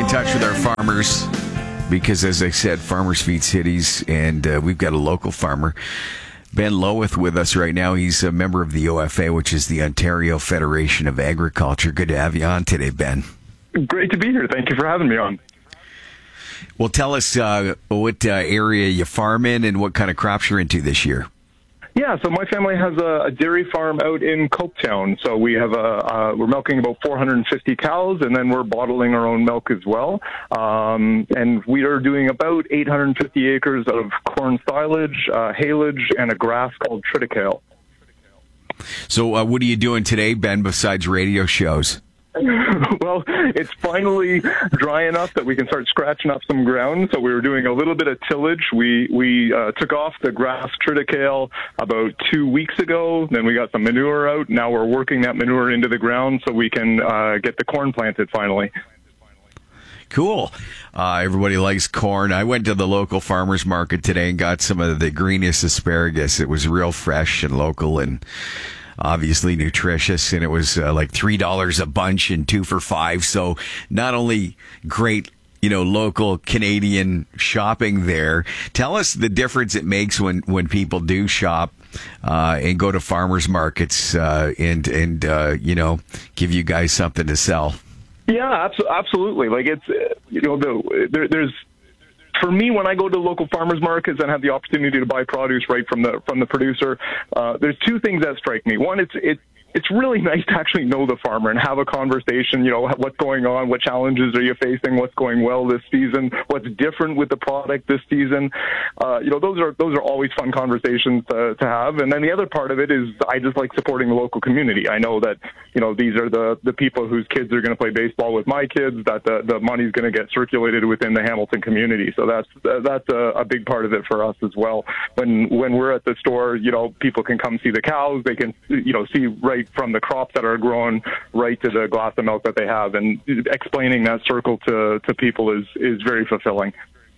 touch with our farmers because, as I said, farmers feed cities, and we've got a local farmer, Ben Loweth, with us right now. He's a member of the OFA, which is the Ontario Federation of Agriculture. Good to have you on today, Ben. Great to be here. Thank you for having me on. Well, tell us what area you farm in and what kind of crops you're into this year. Yeah, so my family has a dairy farm out in Coketown. So we have we're milking about 450 cows, and then we're bottling our own milk as well. And we are doing about 850 acres of corn silage, haylage, and a grass called triticale. So what are you doing today, Ben, besides radio shows? Well, it's finally dry enough that we can start scratching up some ground. So we were doing a little bit of tillage. We took off the grass triticale about 2 weeks ago. Then we got some manure out. Now we're working that manure into the ground so we can get the corn planted finally. Cool. Everybody likes corn. I went to the local farmers market today and got some of the greenest asparagus. It was real fresh and local and obviously nutritious, and it was like $3 a bunch and 2 for $5. So not only great, local Canadian shopping there. Tell us the difference it makes when people do shop and go to farmers markets and give you guys something to sell. Yeah, absolutely. Like it's there's. For me, when I go to local farmers markets and have the opportunity to buy produce right from the producer, there's two things that strike me. One, it's really nice to actually know the farmer and have a conversation. What's going on, what challenges are you facing, what's going well this season, what's different with the product this season. Those are always fun conversations to have. And then the other part of it is I just like supporting the local community. I know that these are the people whose kids are going to play baseball with my kids. That the money's going to get circulated within the Hamilton community. So that's a big part of it for us as well. When we're at the store, people can come see the cows. They can see right from the crops that are grown right to the glass of milk that they have, and explaining that circle to people is very fulfilling.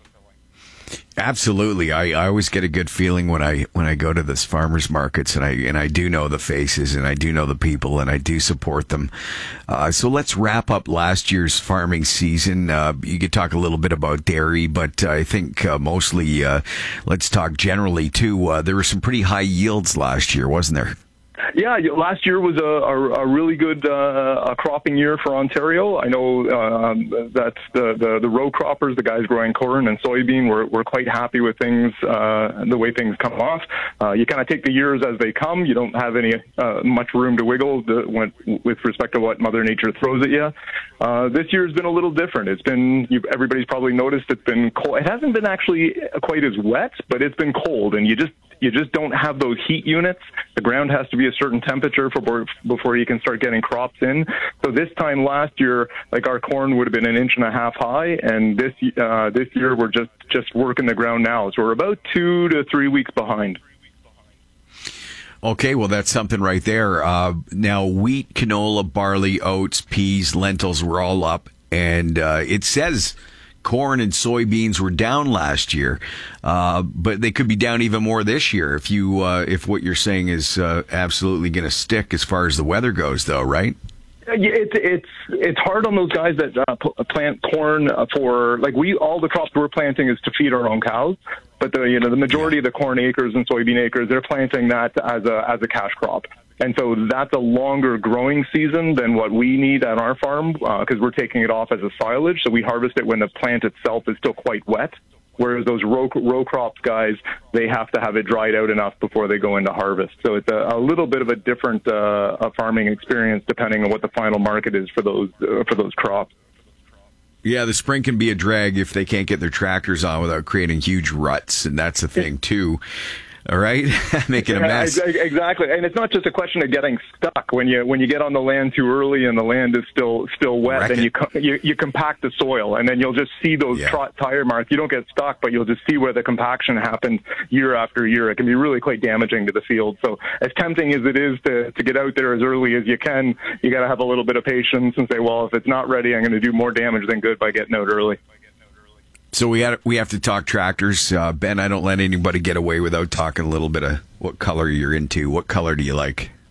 Absolutely. I always get a good feeling when I go to this farmers markets, and I do know the faces, and I do know the people, and I do support them. So let's wrap up last year's farming season. You could talk a little bit about dairy, but I think mostly let's talk generally too. There were some pretty high yields last year, wasn't there? Yeah, last year was a really good cropping year for Ontario. I know that the row croppers, the guys growing corn and soybean, were quite happy with things, the way things come off. You kind of take the years as they come. You don't have any much room to wiggle with respect to what Mother Nature throws at you. This year's been a little different. It's been, everybody's probably noticed, it's been cold. It hasn't been actually quite as wet, but it's been cold, and you just don't have those heat units. The ground has to be a certain temperature before you can start getting crops in. So this time last year, like, our corn would have been 1.5 inches high, and this year we're just working the ground now. So we're about 2 to 3 weeks behind. Okay, well, that's something right there. Now, wheat, canola, barley, oats, peas, lentils were all up, and it says corn and soybeans were down last year, but they could be down even more this year if what you're saying is absolutely going to stick as far as the weather goes, though, right? It's hard on those guys that plant corn for, like, all the crops we're planting is to feed our own cows, but the majority of the corn acres and soybean acres, they're planting that as a cash crop. And so that's a longer growing season than what we need at our farm, because we're taking it off as a silage. So we harvest it when the plant itself is still quite wet. Whereas those row crops guys, they have to have it dried out enough before they go into harvest. So it's a little bit of a different farming experience depending on what the final market is for those crops. Yeah, the spring can be a drag if they can't get their tractors on without creating huge ruts, and that's the thing too. All right, making a mess. Exactly, and it's not just a question of getting stuck. When you get on the land too early and the land is still wet, then you compact the soil, and then you'll just see those tire marks. You don't get stuck, but you'll just see where the compaction happened year after year. It can be really quite damaging to the field. So as tempting as it is to get out there as early as you can, you got to have a little bit of patience and say, well, if it's not ready, I'm going to do more damage than good by getting out early. So we have to talk tractors. Ben, I don't let anybody get away without talking a little bit of what color you're into. What color do you like?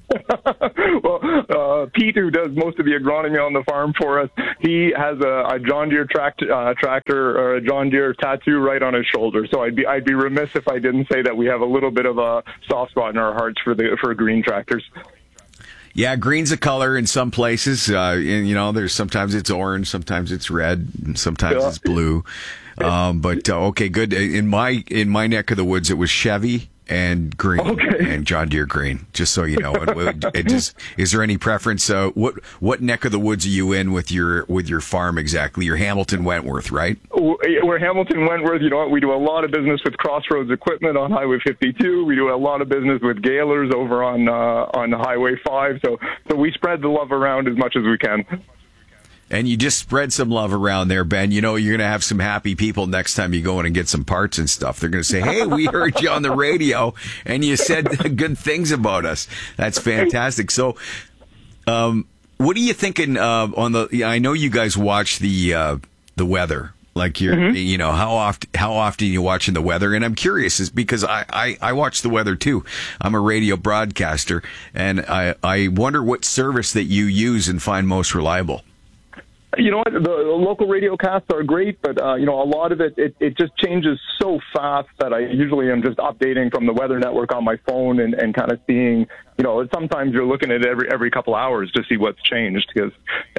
Well, Pete, who does most of the agronomy on the farm for us, he has a John Deere tractor or a John Deere tattoo right on his shoulder. So I'd be remiss if I didn't say that we have a little bit of a soft spot in our hearts for green tractors. Yeah, green's a color in some places. And, there's sometimes it's orange, sometimes it's red, and sometimes it's blue. But okay, good. In my neck of the woods, it was Chevy and green and John Deere green. Just so you know, is there any preference? What neck of the woods are you in with your farm exactly? You're Hamilton Wentworth, right? We're Hamilton Wentworth. You know what? We do a lot of business with Crossroads Equipment on Highway 52. We do a lot of business with Gaylors over on Highway 5. So we spread the love around as much as we can. And you just spread some love around there, Ben. You're going to have some happy people next time you go in and get some parts and stuff. They're going to say, hey, we heard you on the radio and you said good things about us. That's fantastic. So, what are you thinking I know you guys watch the weather. Like how often you watching the weather? And I'm curious is because I watch the weather too. I'm a radio broadcaster and I wonder what service that you use and find most reliable. You know what? The local radio casts are great, but a lot of it just changes so fast that I usually am just updating from the Weather Network on my phone and kind of seeing. Sometimes you're looking at it every couple hours to see what's changed because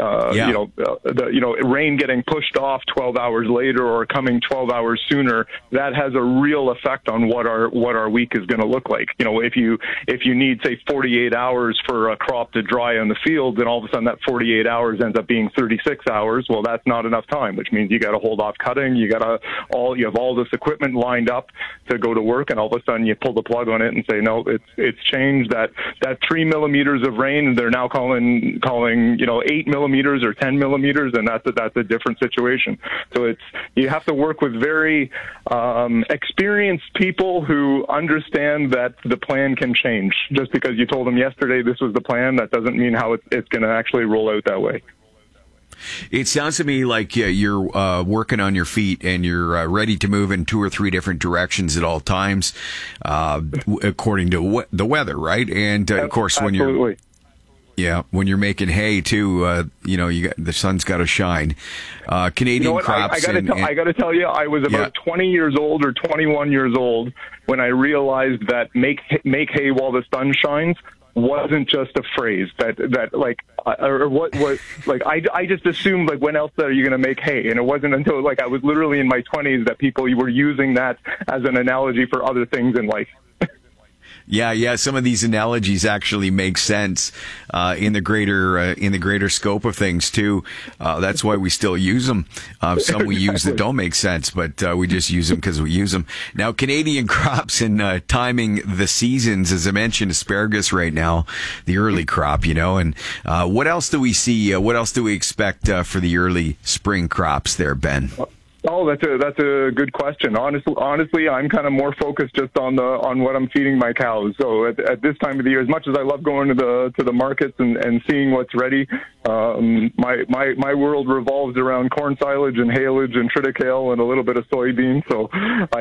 rain getting pushed off 12 hours later or coming 12 hours sooner, that has a real effect on what our week is going to look like. If you need say 48 hours for a crop to dry on the field, then all of a sudden that 48 hours ends up being 36 hours. Well, that's not enough time, which means you got to hold off cutting. You have all this equipment lined up to go to work, and all of a sudden you pull the plug on it and say, no, it's changed. That 3 millimeters of rain, they're now calling 8 millimeters or 10 millimeters, and that's a different situation. So you have to work with very experienced people who understand that the plan can change. Just because you told them yesterday this was the plan, that doesn't mean how it's going to actually roll out that way. It sounds to me like you're working on your feet and you're ready to move in 2 or 3 different directions at all times, according to the weather, right? And of course, when you're making hay too, the sun's got to shine. Canadian crops. I got to tell you, I was about 20 years old or 21 years old when I realized that make hay while the sun shines wasn't just a phrase I just assumed when else are you going to make hay, and it wasn't until I was literally in my 20s that people were using that as an analogy for other things in life. Yeah. Some of these analogies actually make sense in the greater scope of things too. That's why we still use them. Some we use that don't make sense, but we just use them because we use them. Now, Canadian crops and timing the seasons, as I mentioned, asparagus right now, the early crop. And what else do we see? What else do we expect for the early spring crops there, Ben? Oh, that's a good question. Honestly, I'm kind of more focused just on what I'm feeding my cows. So at this time of the year, as much as I love going to the markets and seeing what's ready, my world revolves around corn silage and haylage and triticale and a little bit of soybean. So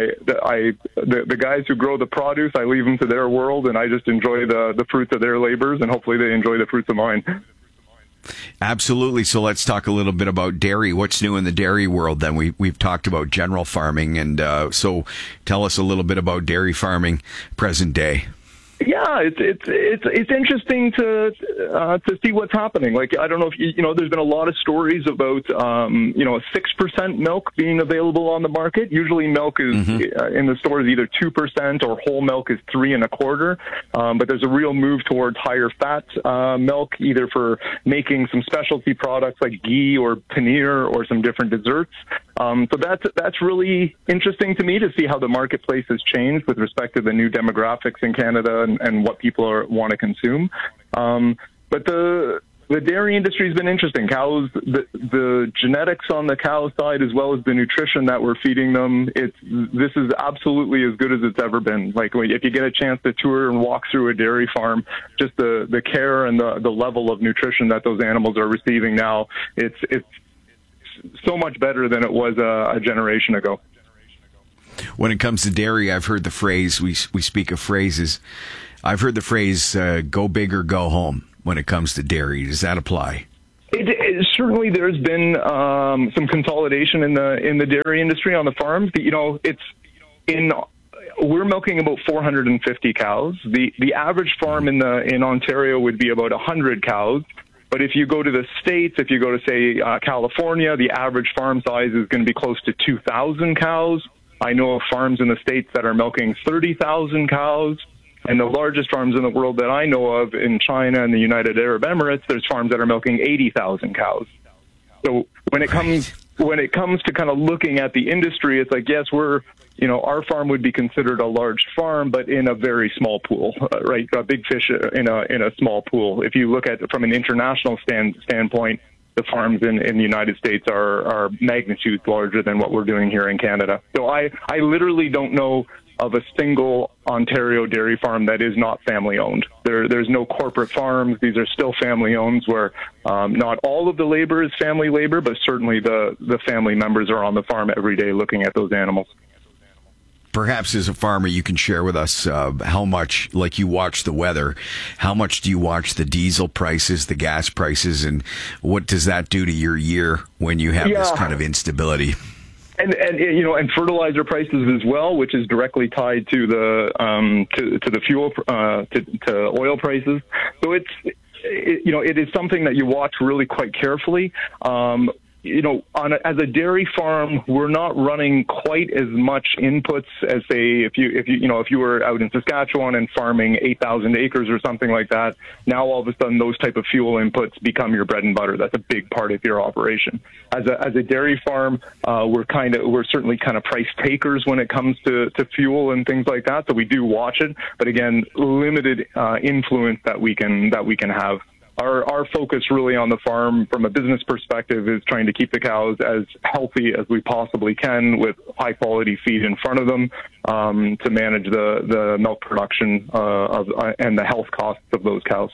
the guys who grow the produce, I leave them to their world, and I just enjoy the fruits of their labors, and hopefully they enjoy the fruits of mine. Absolutely. So let's talk a little bit about dairy. What's new in the dairy world? Then we've talked about general farming, and so tell us a little bit about dairy farming present day. Yeah, it's interesting to see what's happening. I don't know if there's been a lot of stories about 6% milk being available on the market. Usually, milk is in the stores either 2% or whole milk is 3.25%. But there's a real move towards higher fat milk, either for making some specialty products like ghee or paneer or some different desserts. So that's really interesting to me to see how the marketplace has changed with respect to the new demographics in Canada and what people want to consume. But the dairy industry has been interesting. Cows, the genetics on the cow side, as well as the nutrition that we're feeding them, this is absolutely as good as it's ever been. If you get a chance to tour and walk through a dairy farm, just the care and the level of nutrition that those animals are receiving now, it's so much better than it was a generation ago. When it comes to dairy, I've heard the phrase, we speak of phrases, I've heard the phrase "go big or go home" when it comes to dairy. Does that apply? Certainly, there's been some consolidation in the dairy industry on the farms. We're milking about 450 cows. The average farm in Ontario would be about 100 cows. But if you go to the States, if you go to, say, California, the average farm size is going to be close to 2,000 cows. I know of farms in the States that are milking 30,000 cows. And the largest farms in the world that I know of in China and the United Arab Emirates, there's farms that are milking 80,000 cows. So when it comes to kind of looking at the industry, it's like, yes, our farm would be considered a large farm, but in a very small pool, right? A big fish in a small pool. If you look at it from an international standpoint, the farms in the United States are magnitudes larger than what we're doing here in Canada. So I literally don't know of a single Ontario dairy farm that is not family owned. There's no corporate farms. These are still family owned where not all of the labor is family labor, but certainly the family members are on the farm every day looking at those animals. Perhaps as a farmer, you can share with us how much, like you watch the weather, how much do you watch the diesel prices, the gas prices, and what does that do to your year when you have this kind of instability? And fertilizer prices as well, which is directly tied to the fuel to oil prices. So it is something that you watch really quite carefully. As a dairy farm, we're not running quite as much inputs as, say, if you were out in Saskatchewan and farming 8,000 acres or something like that. Now all of a sudden those type of fuel inputs become your bread and butter. That's a big part of your operation. As a dairy farm, we're certainly kind of price takers when it comes to fuel and things like that. So we do watch it, but again, limited influence that we can have. Our focus really on the farm from a business perspective is trying to keep the cows as healthy as we possibly can with high quality feed in front of them to manage the milk production and the health costs of those cows.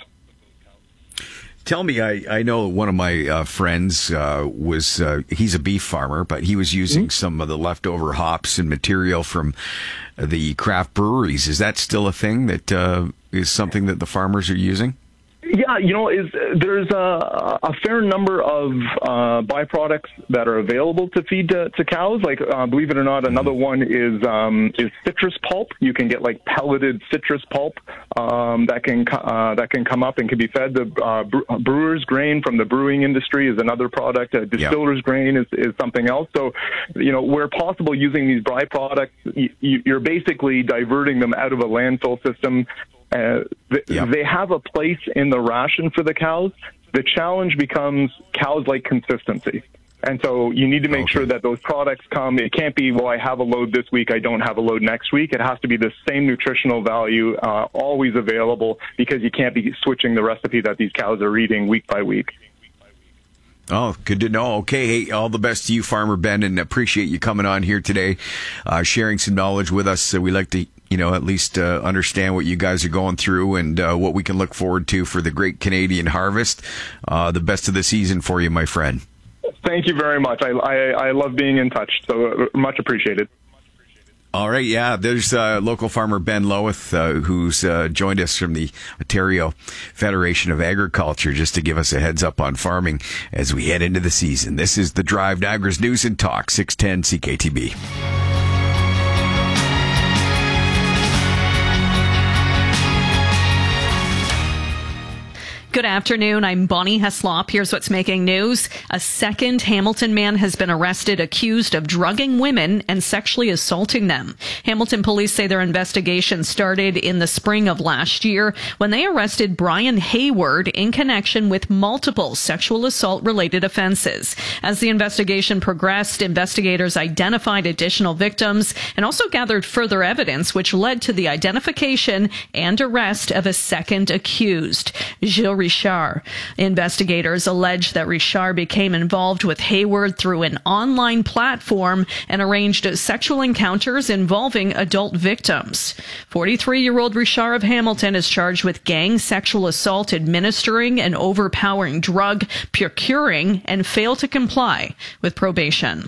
Tell me, I know one of my friends he's a beef farmer, but he was using some of the leftover hops and material from the craft breweries. Is that still a thing that is something that the farmers are using? Yeah, there's a fair number of byproducts that are available to feed to cows. Like, believe it or not, another one is citrus pulp. You can get like pelleted citrus pulp that can come up and can be fed. The brewer's grain from the brewing industry is another product. Distiller's grain is something else. So, where possible, using these byproducts, you're basically diverting them out of a landfill system. They have a place in the ration for the cows. The challenge becomes cows like consistency. And so you need to make sure that those products come. It can't be, well, I have a load this week, I don't have a load next week. It has to be the same nutritional value, always available, because you can't be switching the recipe that these cows are eating week by week. Oh, good to know. Okay, hey, all the best to you, Farmer Ben, and appreciate you coming on here today, sharing some knowledge with us. We like to at least understand what you guys are going through and what we can look forward to for the great Canadian harvest. The best of the season for you, my friend. Thank you very much. I love being in touch, so much appreciated. All right, yeah, there's local farmer Ben Loweth, who's joined us from the Ontario Federation of Agriculture, just to give us a heads up on farming as we head into the season. This is the Drive, Niagara's News and Talk, 610 CKTB. Good afternoon. I'm Bonnie Heslop. Here's what's making news. A second Hamilton man has been arrested accused of drugging women and sexually assaulting them. Hamilton police say their investigation started in the spring of last year when they arrested Brian Hayward in connection with multiple sexual assault-related offenses. As the investigation progressed, investigators identified additional victims and also gathered further evidence, which led to the identification and arrest of a second accused, Gilles Richard. Investigators allege that Richard became involved with Hayward through an online platform and arranged sexual encounters involving adult victims. 43-year-old Richard of Hamilton is charged with gang sexual assault, administering an overpowering drug, procuring, and failed to comply with probation.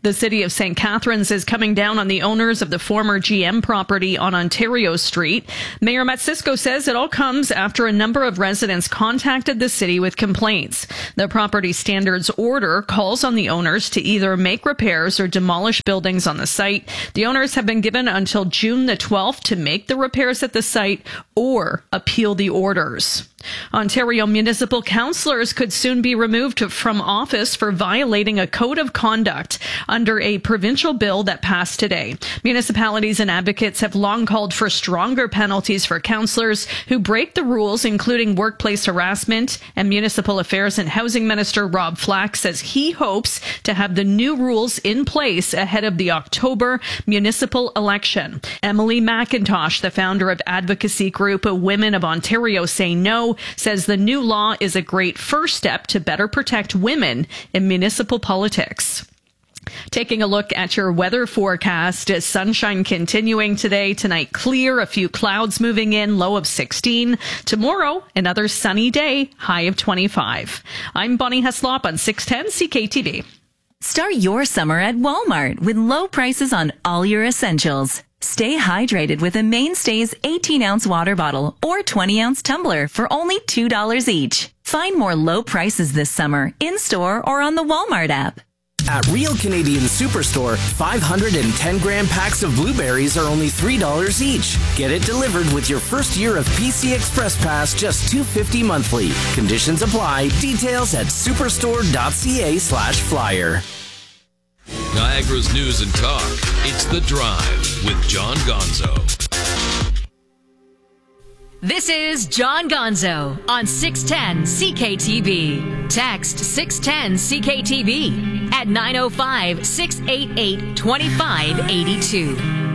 The city of St. Catharines is coming down on the owners of the former GM property on Ontario Street. Mayor Matt Cisco says it all comes after a number of residents contacted the city with complaints. The property standards order calls on the owners to either make repairs or demolish buildings on the site. The owners have been given until June the 12th to make the repairs at the site or appeal the orders. Ontario municipal councillors could soon be removed from office for violating a code of conduct under a provincial bill that passed today. Municipalities and advocates have long called for stronger penalties for councillors who break the rules, including workplace harassment, and Municipal Affairs and Housing Minister Rob Flack says he hopes to have the new rules in place ahead of the October municipal election. Emily McIntosh, the founder of advocacy group Women of Ontario Say No, says the new law is a great first step to better protect women in municipal politics. Taking a look at your weather forecast, sunshine continuing today. Tonight, clear, a few clouds moving in, low of 16. Tomorrow, another sunny day, high of 25. I'm Bonnie Heslop on 610 CKTV. Start your summer at Walmart with low prices on all your essentials. Stay hydrated with a Mainstays 18-ounce water bottle or 20-ounce tumbler for only $2 each. Find more low prices this summer in-store or on the Walmart app. At Real Canadian Superstore, 510-gram packs of blueberries are only $3 each. Get it delivered with your first year of PC Express Pass, just $2.50 monthly. Conditions apply. Details at superstore.ca/flyer. Niagara's news and talk. It's The Drive with John Gonzo. This is John Gonzo on 610 CKTV. Text 610 CKTV at 905-688-2582.